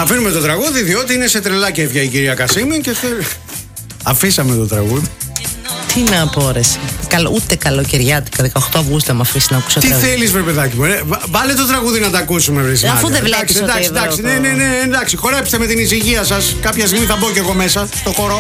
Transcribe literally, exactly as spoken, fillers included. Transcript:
Αφήνουμε το τραγούδι διότι είναι σε τρελά κέφια η κυρία Κασίμη και θε... αφήσαμε το τραγούδι. Τι να πω, ρε. Καλο, ούτε καλοκαιριάτικα. δεκαοκτώ Αυγούστου με αφήσει να ακούσω. Τι τραγούδι. θέλεις, βρε παιδάκι μου. Ε, βάλε το τραγούδι να τα ακούσουμε, βρε. Αφού δεν βλέπεις. Εντάξει, εντάξει, εντάξει. Ναι, ναι, ναι, εντάξει. Χορέψτε με την ησυχία σας. Κάποια στιγμή θα μπω κι εγώ μέσα στο χορό.